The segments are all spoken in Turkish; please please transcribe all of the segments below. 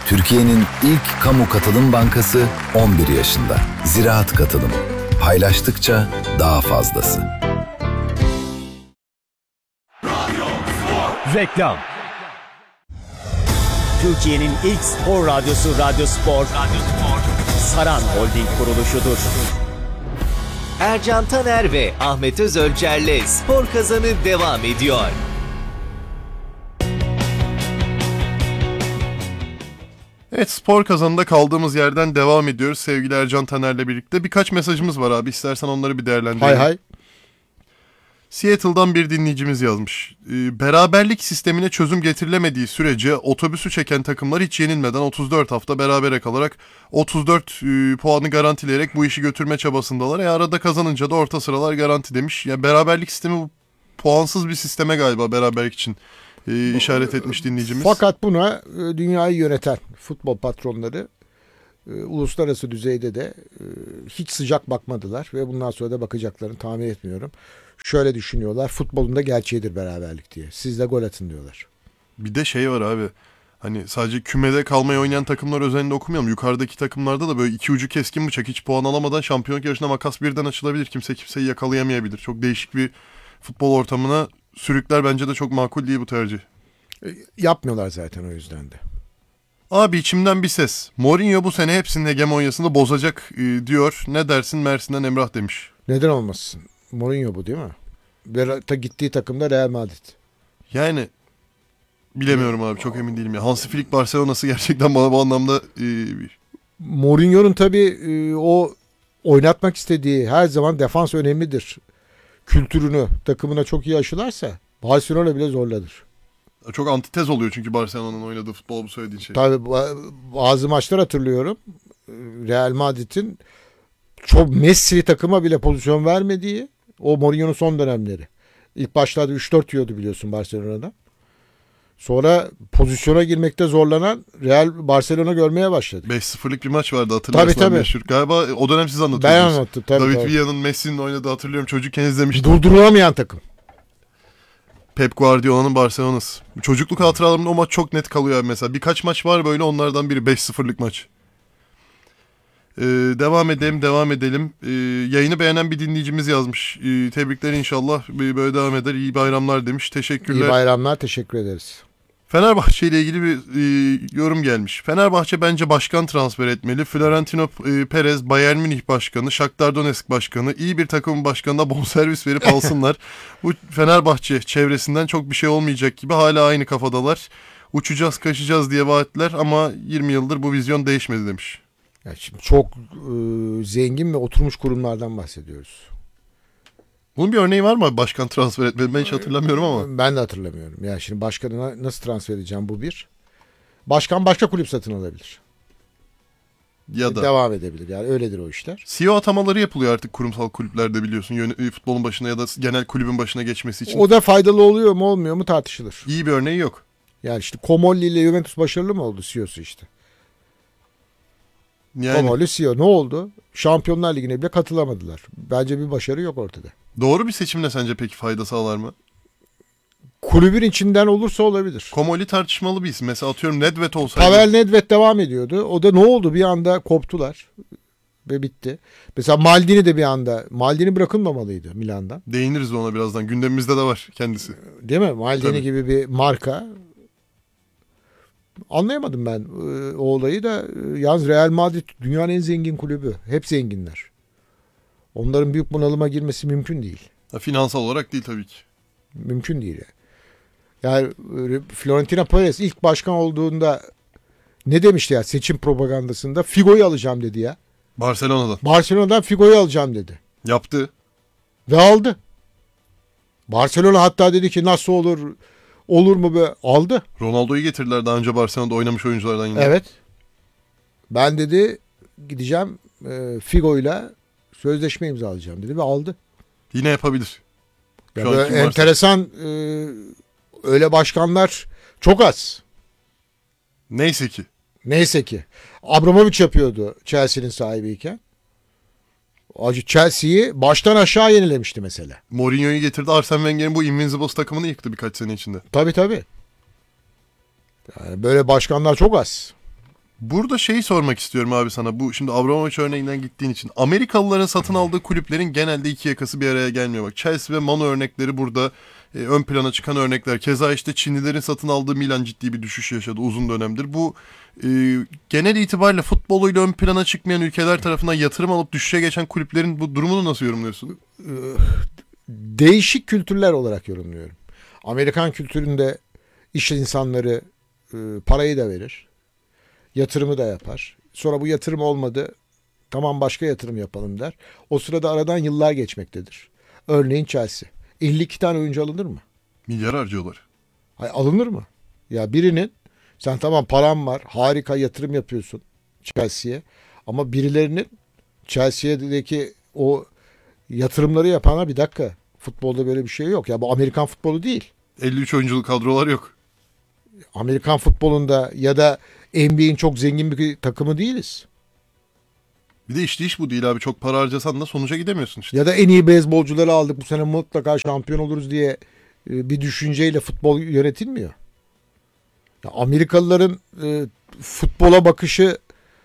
Türkiye'nin ilk kamu katılım bankası 11 yaşında. Ziraat Katılım. Paylaştıkça daha fazlası. Reklam. Türkiye'nin ilk spor radyosu Radyo Spor. Saran Holding kuruluşudur. Ercan Taner ve Ahmet Özölçer'le Spor Kazanı devam ediyor. Evet, Spor Kazanı'nda kaldığımız yerden devam ediyoruz sevgili Ercan Taner'le birlikte. Birkaç mesajımız var abi, istersen onları bir değerlendirelim. Hay. Seattle'dan bir dinleyicimiz yazmış. Beraberlik sistemine çözüm getirilemediği sürece otobüsü çeken takımlar hiç yenilmeden 34 hafta berabere kalarak 34 puanı garantileyerek bu işi götürme çabasındalar. Arada kazanınca da orta sıralar garanti demiş. Ya beraberlik sistemi puansız bir sisteme galiba beraberlik için işaret etmiş dinleyicimiz. Fakat buna dünyayı yöneten futbol patronları uluslararası düzeyde de hiç sıcak bakmadılar ve bundan sonra da bakacaklarını tahmin etmiyorum. Şöyle düşünüyorlar, futbolun da gerçeğidir beraberlik diye. Siz de gol atın diyorlar. Bir de şey var abi, hani sadece kümede kalmayı oynayan takımlar özelinde okumayalım. Yukarıdaki takımlarda da böyle iki ucu keskin bıçak, hiç puan alamadan şampiyonluk yarışına makas birden açılabilir. Kimse kimseyi yakalayamayabilir. Çok değişik bir futbol ortamına sürükler, bence de çok makul değil bu tercih. Yapmıyorlar zaten o yüzden de. Abi içimden bir ses. Mourinho bu sene hepsinin hegemonyasını bozacak diyor. Ne dersin Mersin'den Emrah demiş. Neden olmasın? Mourinho bu değil mi? Ve gittiği takımda Real Madrid. Yani bilemiyorum abi, çok emin değilim ya. Hansi Flick Barcelona'sı gerçekten bana bu anlamda... Mourinho'nun tabii o oynatmak istediği her zaman defans önemlidir. Kültürünü takımına çok iyi aşılarsa Barcelona bile zorlanır. Çok antitez oluyor çünkü Barcelona'nın oynadığı futbol, bu söylediğin şey. Tabii bazı maçlar hatırlıyorum. Real Madrid'in çok Messi takıma bile pozisyon vermediği o Mourinho'nun son dönemleri. İlk başlarda 3-4 yiyordu biliyorsun Barcelona'da. Sonra pozisyona girmekte zorlanan Real Barcelona görmeye başladı. 5-0'lık bir maç vardı, hatırlarsın. Tabii. Meşhur. Galiba o dönem siz anlatıyordunuz. Ben anlattım tabii. David tabii. Villa'nın Messi'nin oynadığı hatırlıyorum. Çocukken izlemiştim. Durdurulamayan takım. Pep Guardiola'nın Barcelona'sı. Çocukluk hatıralarımda o maç çok net kalıyor abi mesela. Birkaç maç var böyle, onlardan biri 5-0'lık maç. Devam edelim. Yayını beğenen bir dinleyicimiz yazmış. Tebrikler, inşallah böyle devam eder. İyi bayramlar demiş. Teşekkürler. İyi bayramlar, teşekkür ederiz. Fenerbahçe ile ilgili bir yorum gelmiş. Fenerbahçe bence başkan transfer etmeli. Florentino Perez, Bayern Münih başkanı, Shakhtar Donetsk başkanı, iyi bir takımın başkanına bonservis verip alsınlar. Bu Fenerbahçe çevresinden çok bir şey olmayacak gibi, hala aynı kafadalar. Uçacağız, kaçacağız diye vaatler ama 20 yıldır bu vizyon değişmedi demiş. Yani şimdi çok zengin ve oturmuş kurumlardan bahsediyoruz. Bunun bir örneği var mı? Başkan transfer etmedi. Ben hiç hatırlamıyorum ama. Ben de hatırlamıyorum. Yani şimdi başkanına nasıl transfer edeceğim, bu bir. Başkan başka kulüp satın alabilir. Ya da devam edebilir. Yani öyledir o işler. CEO atamaları yapılıyor artık kurumsal kulüplerde, biliyorsun. Futbolun başına ya da genel kulübün başına geçmesi için. O da faydalı oluyor mu olmuyor mu tartışılır. İyi bir örneği yok. Yani işte Comolli ile Juventus başarılı mı oldu CEO'su işte? Yani, Comolli CEO ne oldu? Şampiyonlar Ligi'ne bile katılamadılar. Bence bir başarı yok ortada. doğru bir seçimle sence peki fayda sağlar mı? Kulübün içinden olursa olabilir. Komoli tartışmalı bir isim. Mesela atıyorum Nedved olsaydı. Pavel Nedved devam ediyordu. O da ne oldu? Bir anda koptular ve bitti. Mesela Maldini de bir anda. Maldini bırakılmamalıydı Milan'dan. Değiniriz ona birazdan. Gündemimizde de var kendisi. Değil mi? Maldini Tabii. gibi bir marka. Anlayamadım ben o olayı da. Yalnız Real Madrid dünyanın en zengin kulübü. Hep zenginler. Onların büyük bunalıma girmesi mümkün değil. Finansal olarak değil tabii ki. Mümkün değil yani. Yani Florentino Perez ilk başkan olduğunda ne demişti ya seçim propagandasında? Figo'yu alacağım dedi ya. Barcelona'dan. Barcelona'dan Figo'yu alacağım dedi. Yaptı. Ve aldı. Barcelona hatta dedi ki nasıl olur? Olur mu be? Aldı. Ronaldo'yu getirdiler daha önce Barcelona'da oynamış oyunculardan yine. Evet. Ben dedi gideceğim Figo'yla sözleşme imzalayacağım dedi ve aldı. Yine yapabilir. Ya Şu an böyle kim varsa. enteresan öyle başkanlar çok az. Neyse ki. Neyse ki. Abramovich yapıyordu Chelsea'nin sahibiyken. Chelsea'yi baştan aşağı yenilemişti mesela. Mourinho'yu getirdi. Arsene Wenger'in bu Invincibles takımını yıktı birkaç sene içinde. Tabii. Yani böyle başkanlar çok az. Burada şeyi sormak istiyorum abi sana. Bu şimdi Abramovich örneğinden gittiğin için. Amerikalıların satın aldığı kulüplerin genelde iki yakası bir araya gelmiyor. Bak Chelsea ve Manu örnekleri burada ön plana çıkan örnekler. Keza işte Çinlilerin satın aldığı Milan ciddi bir düşüş yaşadı uzun dönemdir. Bu genel itibariyle futboluyla ön plana çıkmayan ülkeler tarafından yatırım alıp düşüşe geçen kulüplerin bu durumunu nasıl yorumluyorsun? Değişik kültürler olarak yorumluyorum. Amerikan kültüründe iş insanları parayı da verir. Yatırımı da yapar. Sonra bu yatırım olmadı. Tamam başka yatırım yapalım der. O sırada aradan yıllar geçmektedir. Örneğin Chelsea. 52 tane oyuncu alınır mı? Milyar harcıyorlar. Hayır, alınır mı? Ya birinin sen tamam paran var. Harika yatırım yapıyorsun Chelsea'ye. Ama birilerinin Chelsea'deki o yatırımları yapana bir dakika. Futbolda böyle bir şey yok. Ya bu Amerikan futbolu değil. 53 oyunculu kadrolar yok. Amerikan futbolunda ya da NBA'in çok zengin bir takımı değiliz. Bir de iş bu değil abi. Çok para harcasan da sonuca gidemiyorsun işte. Ya da en iyi beyzbolcuları aldık bu sene mutlaka şampiyon oluruz diye bir düşünceyle futbol yönetilmiyor. Ya Amerikalıların futbola bakışı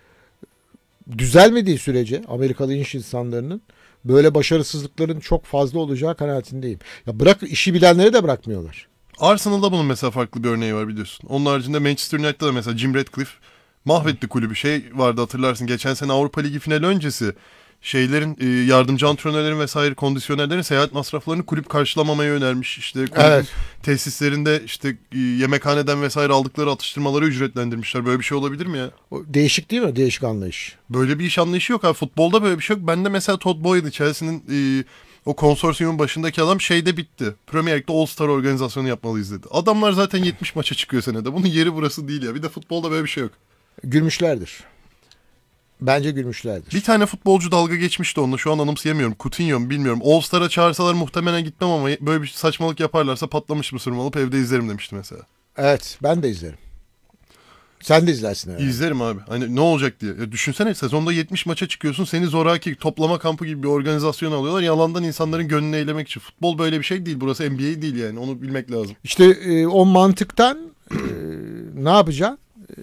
düzelmediği sürece Amerikalı iş insanlarının böyle başarısızlıkların çok fazla olacağı kanaatindeyim. Ya bırak işi bilenleri de bırakmıyorlar. Arsenal'da bunun mesela farklı bir örneği var biliyorsun. Onun haricinde Manchester United'da da mesela Jim Ratcliffe mahvetti kulübü. Şey vardı hatırlarsın geçen sene Avrupa Ligi finali öncesi şeylerin yardımcı antrenörlerin vesaire kondisyonerlerin seyahat masraflarını kulüp karşılamamayı önermiş. İşte kulübün Evet. tesislerinde işte yemekhaneden vesaire aldıkları atıştırmaları ücretlendirmişler. Böyle bir şey olabilir mi ya? O değişik değil mi? Değişik anlayış. Böyle bir iş anlayışı yok abi. Futbolda böyle bir şey yok. Ben de mesela Todd Boyd'u Chelsea'nin o konsorsiyumun başındaki adam şeyde bitti. Premier Lig'de All Star organizasyonu yapmalıyız dedi. Adamlar zaten 70 maça çıkıyor senede. Bunun yeri burası değil ya. Bir de futbolda böyle bir şey yok. Gülmüşlerdir. Bence gülmüşlerdir. Bir tane futbolcu dalga geçmişti onunla. Şu an anımsayamıyorum. Coutinho mu bilmiyorum. All Star'a çağırsalar muhtemelen gitmem ama böyle bir saçmalık yaparlarsa patlamış mısırımı alıp evde izlerim demişti mesela. Evet, ben de izlerim. Sen de izlersin herhalde. İzlerim abi. Hani ne olacak diye. Ya düşünsene sezonda 70 maça çıkıyorsun. Seni zoraki toplama kampı gibi bir organizasyon alıyorlar. Yalandan insanların gönlünü eğlemek için. Futbol böyle bir şey değil. Burası NBA değil yani. Onu bilmek lazım. İşte o mantıktan ne yapacaksın?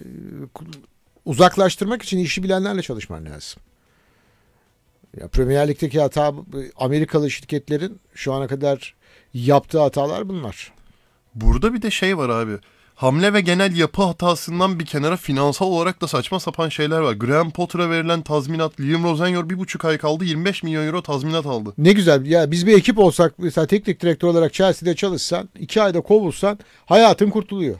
Uzaklaştırmak için işi bilenlerle çalışman lazım. Ya Premier Lig'deki hata Amerikalı şirketlerin şu ana kadar yaptığı hatalar bunlar. Burada bir de şey var abi. Hamle ve genel yapı hatasından bir kenara finansal olarak da saçma sapan şeyler var. Graham Potter'a verilen tazminat, Liam Rosenyor 1,5 ay kaldı 25 milyon euro tazminat aldı. Ne güzel. Ya biz bir ekip olsak mesela teknik direktör olarak Chelsea'de çalışsan 2 ayda kovulsan hayatın kurtuluyor.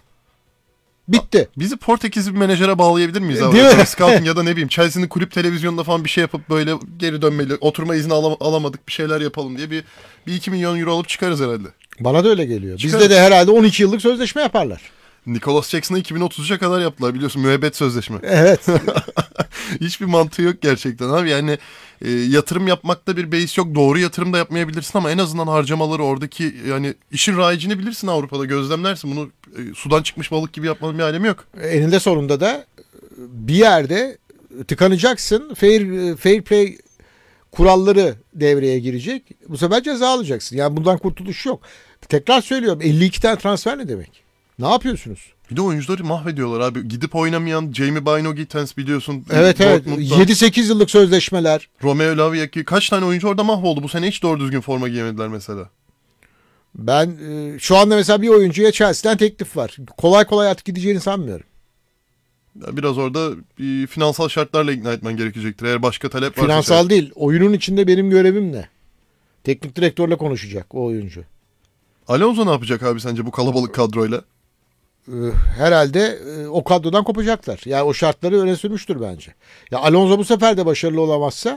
Bitti. Bizi Portekizli bir menajere bağlayabilir miyiz abi? Değil mi? Scouting ya da ne bileyim Chelsea'nin kulüp televizyonunda falan bir şey yapıp böyle geri dönmeli, oturma izni alamadık bir şeyler yapalım diye bir 2 milyon euro alıp çıkarız herhalde. Bana da öyle geliyor. Çıkarız. Bizde de herhalde 12 yıllık sözleşme yaparlar. Nicholas Jackson'a 2033'e kadar yaptılar biliyorsun müebbet sözleşme. Evet. Hiçbir mantığı yok gerçekten abi yani yatırım yapmakta bir beis yok doğru yatırım da yapmayabilirsin ama en azından harcamaları oradaki yani işin rayicini bilirsin Avrupa'da gözlemlersin bunu sudan çıkmış balık gibi yapmanın bir alemi yok. Eninde sonunda da bir yerde tıkanacaksın. Fair play kuralları devreye girecek. Bu sefer ceza alacaksın. Yani bundan kurtuluş yok. Tekrar söylüyorum 52 tane transfer ne demek? Ne yapıyorsunuz? Bir de oyuncuları mahvediyorlar abi. Gidip oynamayan Jamie Bino Gittens biliyorsun. Evet. Dortmund'dan. 7-8 yıllık sözleşmeler. Romeo Lavia kaç tane oyuncu orada mahvoldu. Bu sene hiç doğru düzgün forma giyemediler mesela. Ben şu anda mesela bir oyuncuya Chelsea'den teklif var. Kolay kolay artık gideceğini sanmıyorum. Ya biraz orada finansal şartlarla ikna etmen gerekecektir. Eğer başka talep varsa. Finansal değil. Oyunun içinde benim görevim ne? Teknik direktörle konuşacak o oyuncu. Alonso ne yapacak abi sence bu kalabalık kadroyla? Herhalde o kadrodan kopacaklar. Yani o şartları öne sürmüştür bence. Ya Alonso bu sefer de başarılı olamazsa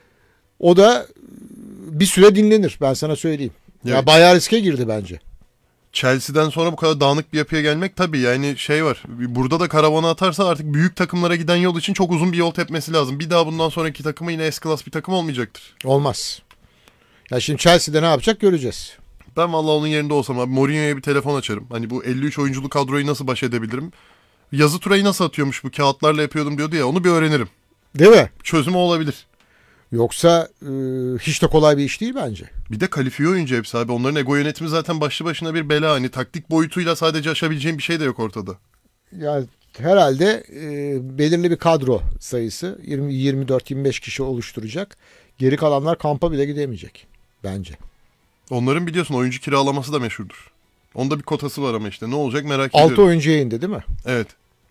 o da bir süre dinlenir. Ben sana söyleyeyim. Ya Evet. bayağı riske girdi bence. Chelsea'den sonra bu kadar dağınık bir yapıya gelmek tabii yani şey var. Burada da karavana atarsa artık büyük takımlara giden yol için çok uzun bir yol tepmesi lazım. Bir daha bundan sonraki takımı yine S-Class bir takım olmayacaktır. Olmaz. Ya şimdi Chelsea'de ne yapacak göreceğiz. Ben vallahi onun yerinde olsam abi Mourinho'ya bir telefon açarım. Hani bu 53 oyunculu kadroyu nasıl baş edebilirim? Yazı turayı nasıl atıyormuş bu kağıtlarla yapıyordum diyordu ya onu bir öğrenirim. Değil mi? Çözümü olabilir. Yoksa hiç de kolay bir iş değil bence. Bir de kalifiye oyuncu hepsi abi. Onların ego yönetimi zaten başlı başına bir bela. Hani taktik boyutuyla sadece aşabileceğim bir şey de yok ortada. Yani Herhalde belirli bir kadro sayısı 24-25 kişi oluşturacak. Geri kalanlar kampa bile gidemeyecek bence. Onların biliyorsun oyuncu kiralaması da meşhurdur. Onda bir kotası var ama işte ne olacak merak 6 ediyorum. oyuncuya indi değil mi? Evet.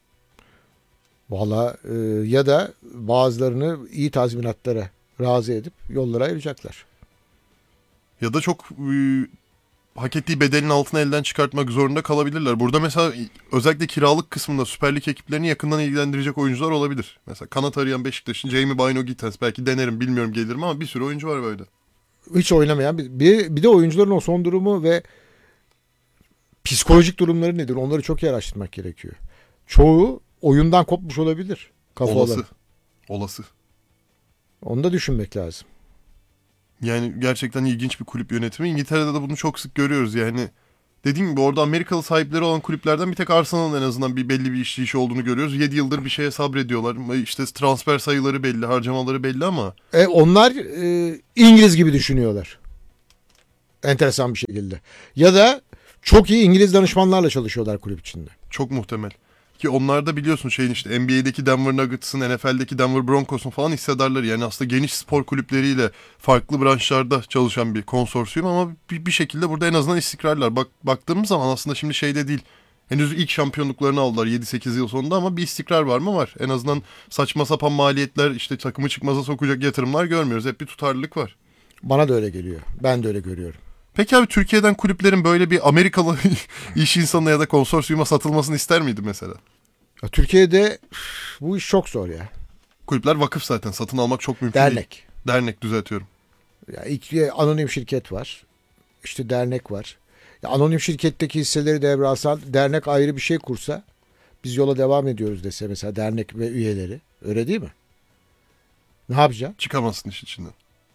Valla ya da bazılarını iyi tazminatlara razı edip yollara ayıracaklar. Ya da çok hak ettiği bedelin altına elden çıkartmak zorunda kalabilirler. Burada mesela özellikle kiralık kısmında Süper Lig ekiplerini yakından ilgilendirecek oyuncular olabilir. Mesela kanat arayan Beşiktaş'ın Jamie Bino Gittens. Belki denerim, bilmiyorum gelir mi, ama bir sürü oyuncu var böyle. Hiç oynamayan bir de oyuncuların o son durumu ve psikolojik durumları nedir? Onları çok iyi araştırmak gerekiyor. Çoğu oyundan kopmuş olabilir. Kafaları. Olası. Onu da düşünmek lazım. Yani gerçekten ilginç bir kulüp yönetimi. İngiltere'de de bunu çok sık görüyoruz yani. Dediğim gibi orada Amerikalı sahipleri olan kulüplerden bir tek Arsenal'ın en azından belli bir işleyişi olduğunu görüyoruz. 7 yıldır bir şeye sabrediyorlar. İşte transfer sayıları belli, harcamaları belli ama. Onlar İngiliz gibi düşünüyorlar. Enteresan bir şekilde. Ya da çok iyi İngiliz danışmanlarla çalışıyorlar kulüp içinde. Çok muhtemel. Ki onlar da biliyorsun işte NBA'deki Denver Nuggets'ın, NFL'deki Denver Broncos'un falan hissedarları. Yani aslında geniş spor kulüpleriyle farklı branşlarda çalışan bir konsorsiyum ama bir şekilde burada en azından istikrarlar. Baktığımız zaman aslında şimdi şeyde değil. Henüz ilk şampiyonluklarını aldılar 7-8 yıl sonunda ama bir istikrar var mı? Var. En azından saçma sapan maliyetler, işte takımı çıkmaza sokacak yatırımlar görmüyoruz. Hep bir tutarlılık var. Bana da öyle geliyor. Ben de öyle görüyorum. Peki abi, Türkiye'den kulüplerin böyle bir Amerikalı iş insanına ya da konsorsiyuma satılmasını ister miydi mesela? Ya, Türkiye'de bu iş çok zor ya. Kulüpler vakıf zaten, satın almak çok mümkün değil. Dernek düzeltiyorum. Ya, anonim şirket var. İşte dernek var. Ya, anonim şirketteki hisseleri devralsan, dernek ayrı bir şey kursa, biz yola devam ediyoruz dese mesela dernek ve üyeleri. Öyle değil mi? Ne yapacaksın? Çıkamazsın iş içinden.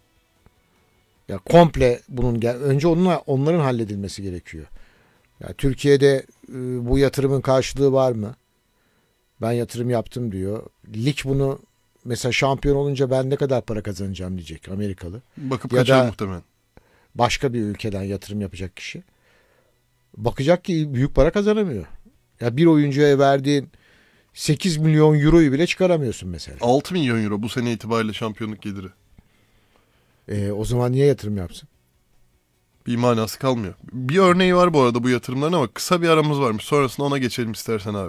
Ya komple önce onların halledilmesi gerekiyor. Ya Türkiye'de bu yatırımın karşılığı var mı? Ben yatırım yaptım diyor. Lig bunu mesela şampiyon olunca ben ne kadar para kazanacağım diyecek Amerikalı. Bakıp ya kaçar da muhtemelen. Başka bir ülkeden yatırım yapacak kişi. Bakacak ki büyük para kazanamıyor. Ya bir oyuncuya verdiğin 8 milyon euroyu bile çıkaramıyorsun mesela. 6 milyon euro bu sene itibariyle şampiyonluk geliri. O zaman niye yatırım yapsın? Bir manası kalmıyor. Bir örneği var bu arada bu yatırımların ama kısa bir aramız varmış. Sonrasında ona geçelim istersen abi.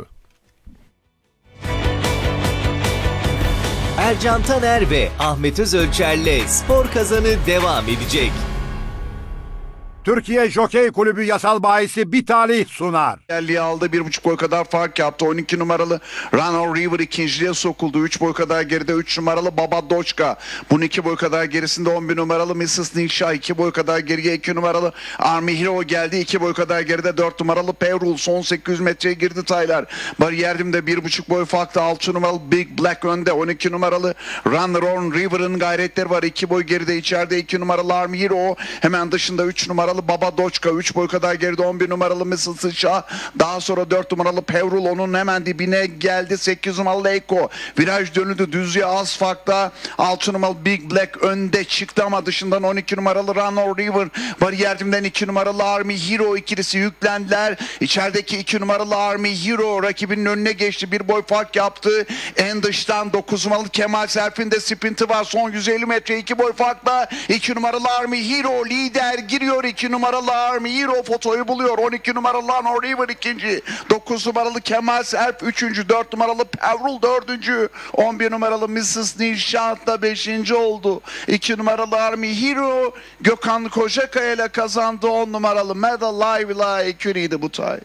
Ercan Taner ve Ahmet Özölçer'le Spor Kazanı devam edecek. Türkiye Jokey Kulübü yasal bahisi Bitali sunar. 50'ye aldı, 1,5 boy kadar fark yaptı. 12 numaralı Rano River ikinciliğe sokuldu. 3 boy kadar geride 3 numaralı Baba Doçka. Bunun 2 boy kadar gerisinde 11 numaralı Mrs. Nisha. 2 boy kadar geriye 2 numaralı Army Hero geldi. 2 boy kadar geride 4 numaralı Pevrul. Son 800 metreye girdi Taylar. Bariyerdim'de 1,5 boy farklı 6 numaralı Big Black önde. 12 numaralı Runner on River'ın gayretleri var. 2 boy geride içeride 2 numaralı Army Hero. Hemen dışında 3 numaralı Baba Doçka, 3 boy kadar geride 11 numaralı Mrs. Şah, daha sonra 4 numaralı Pevrul onun hemen dibine geldi. 8 numaralı Eko viraj dönüldü düzlüğe az farkla. 6 numaralı Big Black önde çıktı ama dışından 12 numaralı Run River, bariyerdimden 2 numaralı Army Hero ikilisi yüklendiler. İçerideki 2 numaralı Army Hero rakibinin önüne geçti, bir boy fark yaptı. En dıştan 9 numaralı Kemal Serp'in de sprinti var, son 150 metre 2 boy farkla 2 numaralı Army Hero lider giriyor. 2 numaralı Army Hero fotoyu buluyor. 12 numaralı Lano River ikinci. 9 numaralı Kemal Serp üçüncü. 4 numaralı Pevrul dördüncü. 11 numaralı Mrs. Nişant da 5. oldu. 2 numaralı Army Hero Gökhan Kocakaya ile kazandı. 10 numaralı Medal Live Curie'ydi bu tay.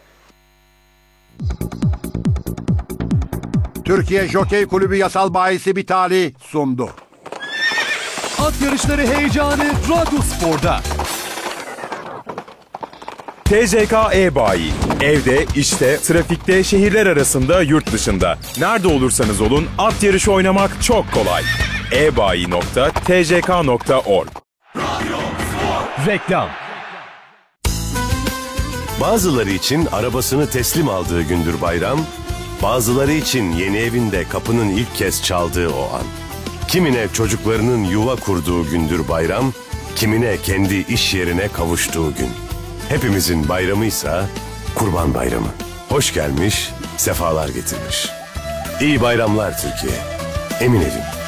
Türkiye Jokey Kulübü yasal bahisi Bitali sundu. At yarışları heyecanı Radyospor'da. TCK E-Bayi. Evde, işte, trafikte, şehirler arasında, yurt dışında. Nerede olursanız olun at yarışı oynamak çok kolay. ebayi.tck.org. Reklam. Bazıları için arabasını teslim aldığı gündür bayram, bazıları için yeni evinde kapının ilk kez çaldığı o an. Kimine çocuklarının yuva kurduğu gündür bayram, kimine kendi iş yerine kavuştuğu gün. Hepimizin bayramıysa Kurban Bayramı. Hoş gelmiş, sefalar getirmiş. İyi bayramlar Türkiye. Emin evim.